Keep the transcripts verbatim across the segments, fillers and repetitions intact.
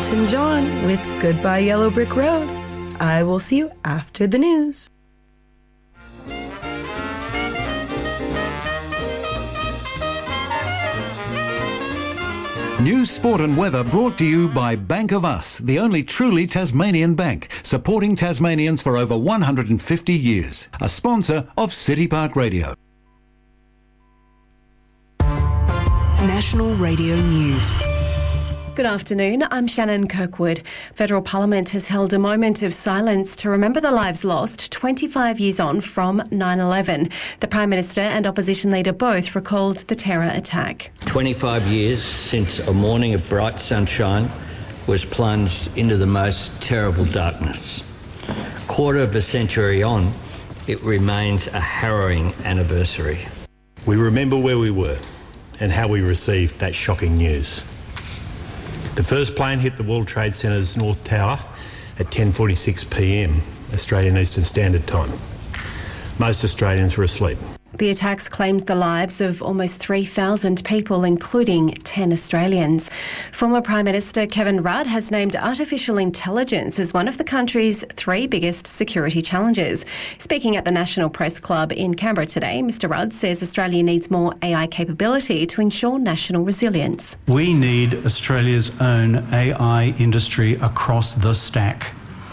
Elton John with Goodbye Yellow Brick Road. I will see you after the news. News, sport and weather brought to you by Bank of Us, the only truly Tasmanian bank, supporting Tasmanians for over one hundred fifty years. A sponsor of City Park Radio. National Radio News. Good afternoon, I'm Shannon Kirkwood. Federal Parliament has held a moment of silence to remember the lives lost twenty-five years on from nine eleven. The Prime Minister and Opposition Leader both recalled the terror attack. twenty-five years since a morning of bright sunshine was plunged into the most terrible darkness. Quarter of a century on, it remains a harrowing anniversary. We remember where we were and how we received that shocking news. The first plane hit the World Trade Centre's North Tower at ten forty-six p m Australian Eastern Standard Time. Most Australians were asleep. The attacks claimed the lives of almost three thousand people, including ten Australians. Former Prime Minister Kevin Rudd has named artificial intelligence as one of the country's three biggest security challenges. Speaking at the National Press Club in Canberra today, Mr Rudd says Australia needs more A I capability to ensure national resilience. We need Australia's own A I industry across the stack,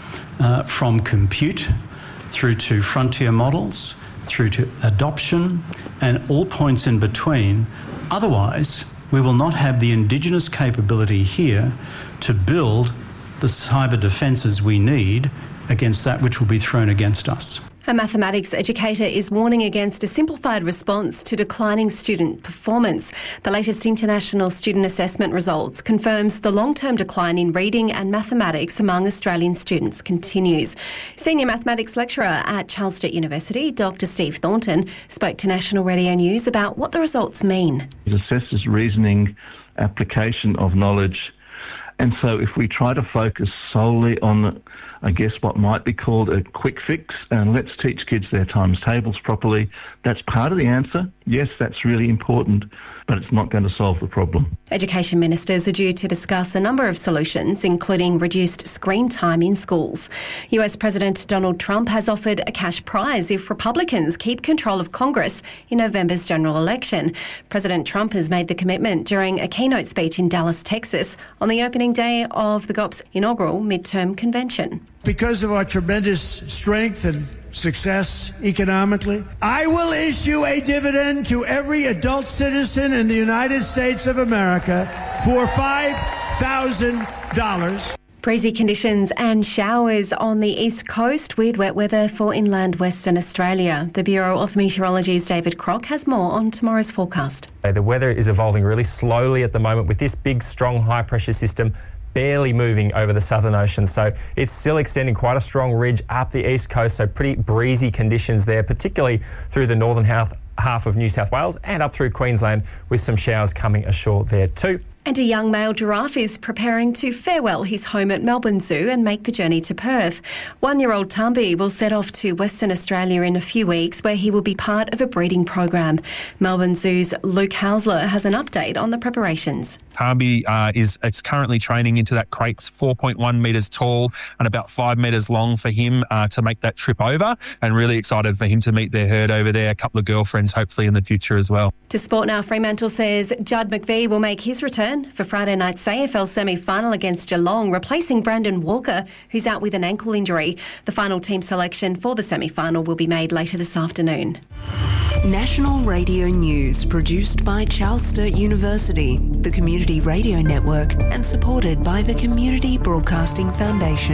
uh, from compute through to frontier models, through to adoption and all points in between. Otherwise, we will not have the Indigenous capability here to build the cyber defences we need against that which will be thrown against us. A mathematics educator is warning against a simplified response to declining student performance. The latest international student assessment results confirms the long-term decline in reading and mathematics among Australian students continues. Senior mathematics lecturer at Charles Sturt University, Doctor Steve Thornton, spoke to National Radio News about what the results mean. It assesses reasoning, application of knowledge, and so if we try to focus solely on, I guess, what might be called a quick fix, and let's teach kids their times tables properly, that's part of the answer. Yes, that's really important, but it's not going to solve the problem. Education ministers are due to discuss a number of solutions, including reduced screen time in schools. U S President Donald Trump has offered a cash prize if Republicans keep control of Congress in November's general election. President Trump has made the commitment during a keynote speech in Dallas, Texas, on the opening day of the G O P's inaugural midterm convention. Because of our tremendous strength and success economically, I will issue a dividend to every adult citizen in the United States of America for five thousand dollars. Breezy conditions and showers on the east coast with wet weather for inland Western Australia. The Bureau of Meteorology's David Crock has more on tomorrow's forecast. The weather is evolving really slowly at the moment with this big, strong, high-pressure system barely moving over the Southern Ocean. So it's still extending quite a strong ridge up the east coast, so pretty breezy conditions there, particularly through the northern half, half of New South Wales and up through Queensland with some showers coming ashore there too. And a young male giraffe is preparing to farewell his home at Melbourne Zoo and make the journey to Perth. One-year-old Tumby will set off to Western Australia in a few weeks, where he will be part of a breeding program. Melbourne Zoo's Luke Hausler has an update on the preparations. Tumby uh, is it's currently training into that crate, four point one metres tall and about five metres long for him uh, to make that trip over, and really excited for him to meet their herd over there, a couple of girlfriends hopefully in the future as well. To Sport Now, Fremantle says Judd McVie will make his return for Friday night's A F L semi-final against Geelong, replacing Brandon Walker, who's out with an ankle injury. The final team selection for the semi-final will be made later this afternoon. National Radio News, produced by Charles Sturt University, the Community Radio Network, and supported by the Community Broadcasting Foundation.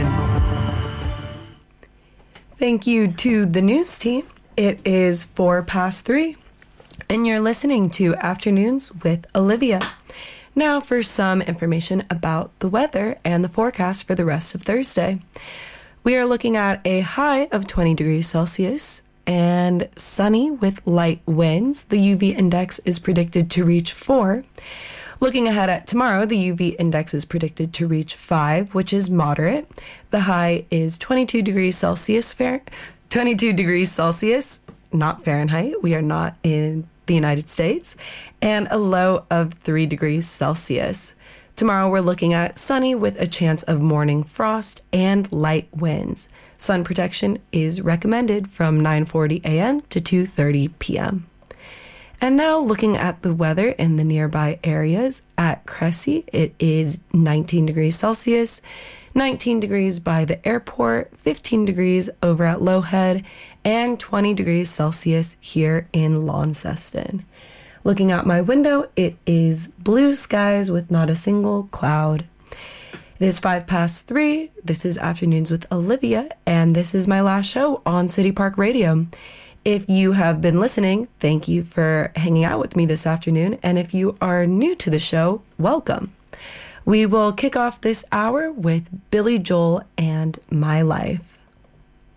Thank you to the news team. It is four past three, and you're listening to Afternoons with Olivia. Now for some information about the weather and the forecast for the rest of Thursday. We are looking at a high of twenty degrees Celsius and sunny with light winds. The U V index is predicted to reach four. Looking ahead at tomorrow, the U V index is predicted to reach five, which is moderate. The high is twenty-two degrees Celsius, fair, twenty-two degrees Celsius, not Fahrenheit. We are not in the United States, and a low of three degrees Celsius. Tomorrow we're looking at sunny with a chance of morning frost and light winds. Sun protection is recommended from nine forty a.m. to two thirty p.m. And now looking at the weather in the nearby areas. At Cressy, it is nineteen degrees Celsius, nineteen degrees by the airport, fifteen degrees over at Lowhead, and twenty degrees Celsius here in Launceston. Looking out my window, it is blue skies with not a single cloud. It is five past three. This is Afternoons with Olivia, and this is my last show on City Park Radio. If you have been listening, thank you for hanging out with me this afternoon. And if you are new to the show, welcome. We will kick off this hour with Billy Joel and My Life.